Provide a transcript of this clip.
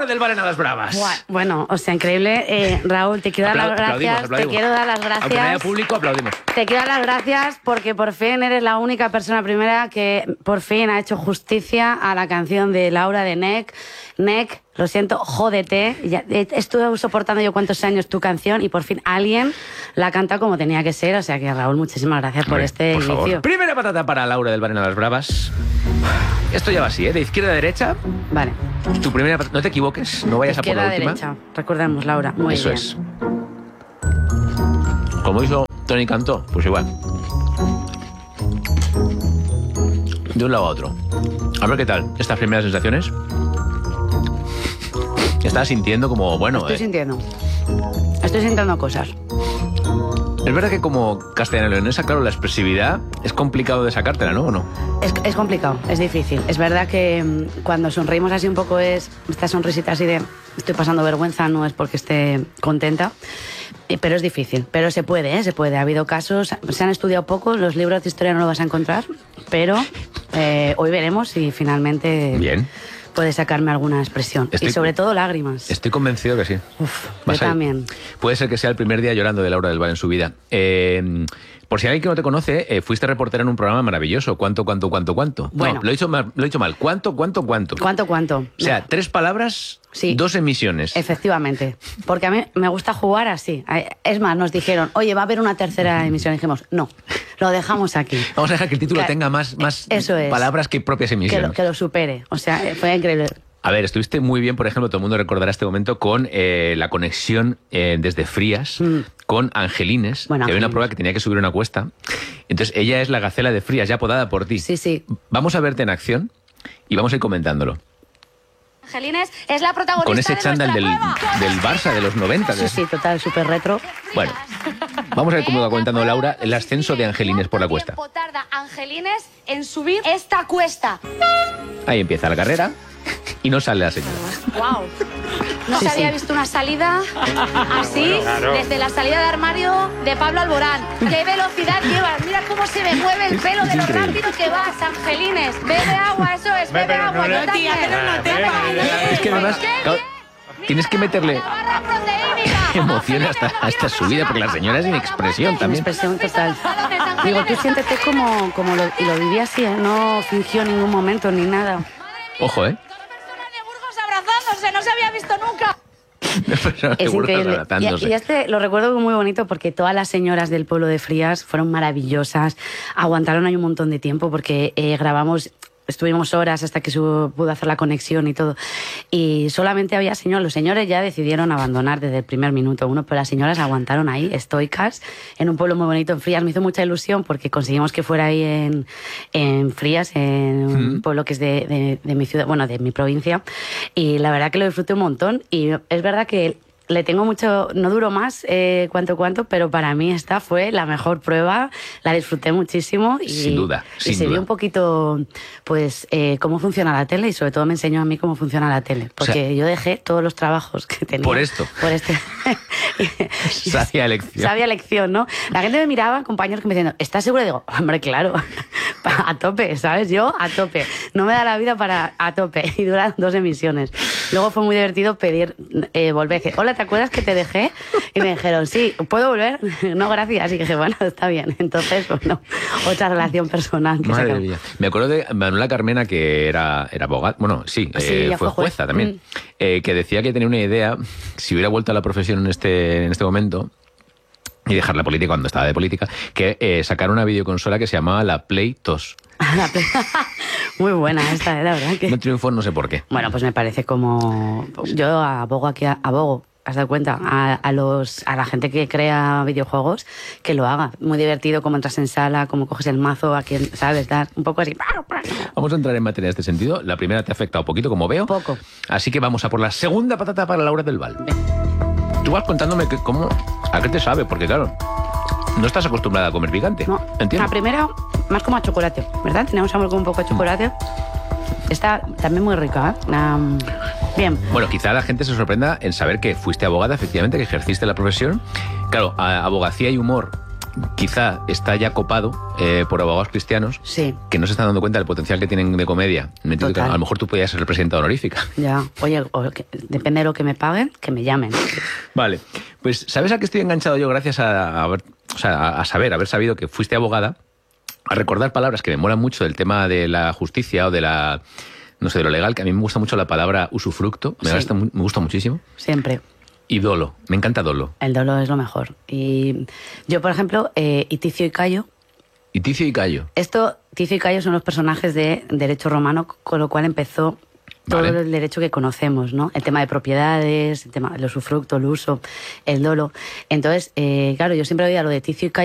Laura del Bar en Las Bravas. Bueno, o sea, increíble. Raúl, te quiero dar las gracias. Aplaudimos. Te quiero dar las gracias. Aunque no haya público, aplaudimos. Te quiero dar las gracias porque por fin eres la única persona primera que por fin ha hecho justicia a la canción de Laura de Nek. Nek, lo siento, jódete. Ya, estuve soportando yo cuántos años tu canción y por fin alguien la canta como tenía que ser. O sea que, Raúl, muchísimas gracias por este por inicio. Favor. Primera patata para Laura del Bar en Las Bravas. Esto ya va así, ¿eh? De izquierda a derecha. Vale. Tu primera patata. No te equivoques, no vayas a por la última. Izquierda a derecha. Recordemos, Laura. Muy Eso bien. es. Como hizo Tony Cantó, pues igual. De un lado a otro. A ver qué tal, estas primeras sensaciones. Estás sintiendo como, bueno... Estoy sintiendo cosas. Es verdad que como castellano-leonesa, claro, la expresividad es complicado de sacártela, ¿no? ¿O no? Es complicado, es difícil. Es verdad que cuando sonreímos así un poco es esta sonrisita así de estoy pasando vergüenza, no es porque esté contenta, pero es difícil. Pero se puede, se puede. Ha habido casos, se han estudiado poco, los libros de historia no lo vas a encontrar, pero hoy veremos si finalmente... Bien. Puede sacarme alguna expresión. Y sobre todo lágrimas. Estoy convencido que sí. Uf, yo también. Puede ser que sea el primer día llorando de Laura del Bar en su vida. Por si alguien que no te conoce, fuiste reportera en un programa maravilloso. ¿Cuánto? Bueno. No, lo he dicho mal. ¿Cuánto? ¿Cuánto? O sea, 3 palabras, sí. 2 emisiones. Efectivamente. Porque a mí me gusta jugar así. Es más, nos dijeron, oye, va a haber una tercera emisión. Y dijimos, no, lo dejamos aquí. Vamos a dejar que el título tenga más palabras que propias emisiones. Que lo supere. O sea, fue increíble. A ver, estuviste muy bien, por ejemplo, todo el mundo recordará este momento con la conexión desde Frías con Angelines, que había una prueba que tenía que subir una cuesta. Entonces, ella es la gacela de Frías, ya apodada por ti. Sí. Vamos a verte en acción y vamos a ir comentándolo. Angelines es la protagonista. Con ese chándal del Barça de los 90. Sí, total, súper retro. Bueno, vamos a ver cómo va comentando Laura el ascenso de Angelines por la cuesta. ¿Cuánto tiempo tarda Angelines en subir esta cuesta? Ahí empieza la carrera y no sale la señora. ¡Wow! No se había visto una salida así desde la salida de armario de Pablo Alborán. ¡Qué velocidad llevas! Mira cómo se me mueve el pelo de lo rápido que vas, Angelines. Bebe agua, eso es, bebe agua. Yo también. Es que además, claro, tienes que meterle emoción a esta subida, porque la señora es sin expresión también. Expresión total. Digo, tú siéntete como y lo viví así, ¿eh? No fingió en ningún momento ni nada. Ojo, ¿eh? Abrazándose, no se había visto nunca. Es increíble. Y este lo recuerdo muy bonito porque todas las señoras del pueblo de Frías fueron maravillosas, aguantaron ahí un montón de tiempo porque grabamos... Estuvimos horas hasta que pudo hacer la conexión y todo. Y solamente había señores. Los señores ya decidieron abandonar desde el primer minuto uno, pero las señoras aguantaron ahí, estoicas, en un pueblo muy bonito, en Frías. Me hizo mucha ilusión porque conseguimos que fuera ahí en Frías, en un pueblo que es de mi ciudad, bueno, de mi provincia. Y la verdad que lo disfruté un montón. Y es verdad que le tengo mucho, no duró más cuánto, pero para mí esta fue la mejor prueba, la disfruté muchísimo y, sin duda. Y se vio un poquito pues cómo funciona la tele y sobre todo me enseñó a mí cómo funciona la tele, porque yo dejé todos los trabajos que tenía. Por esto. Por este. Sabia elección. Sabia elección, ¿no? La gente me miraba, compañeros que me decían, ¿estás segura? Y digo, hombre, claro, a tope, ¿sabes? Yo a tope. No me da la vida para a tope y duran 2 emisiones. Luego fue muy divertido pedir, volver. Hola, ¿te acuerdas que te dejé? Y me dijeron, sí, ¿puedo volver? No, gracias. Y dije, bueno, está bien. Entonces, bueno, otra relación personal. Madre mía. Me acuerdo de Manuela Carmena, que era abogada, bueno, sí, fue jueza también, que decía que tenía una idea, si hubiera vuelto a la profesión en este momento, y dejar la política cuando estaba de política, que sacar una videoconsola que se llamaba la Play 2. Muy buena esta, la verdad que... No triunfó, no sé por qué. Bueno, pues me parece como... Yo abogo, ¿has dado cuenta? A la gente que crea videojuegos, que lo haga. Muy divertido, como entras en sala, como coges el mazo, a quien, ¿sabes? Dar un poco así... Vamos a entrar en materia en este sentido. La primera te ha afectado un poquito, como veo. Poco. Así que vamos a por la segunda patata para Laura del Val. Tú vas contándome a qué te sabe, porque claro, no estás acostumbrada a comer picante. No, entiendo. La primera, más como a chocolate, ¿verdad? Tenemos algo como un poco de chocolate. Está también muy rica, ¿eh? Bien. Bueno, quizá la gente se sorprenda en saber que fuiste abogada, efectivamente, que ejerciste la profesión. Claro, abogacía y humor quizá está ya copado por abogados cristianos que no se están dando cuenta del potencial que tienen de comedia. A lo mejor tú podías ser presidenta honorífica. Ya, oye, depende de lo que me paguen, que me llamen. Vale, pues ¿sabes a qué estoy enganchado yo gracias a haber sabido que fuiste abogada? A recordar palabras que me molan mucho del tema de la justicia o de la... no sé, de lo legal, que a mí me gusta mucho la palabra usufructo, me gusta muchísimo. Siempre. Y dolo, me encanta dolo. El dolo es lo mejor. Y yo, por ejemplo, Ticio y Cayo. ¿Y Ticio y Cayo? Ticio y Cayo son los personajes de derecho romano, con lo cual empezó todo el derecho que conocemos, ¿no? El tema de propiedades, el tema del usufructo, el uso, el dolo. Entonces, claro, yo siempre oía lo de Ticio y Cayo.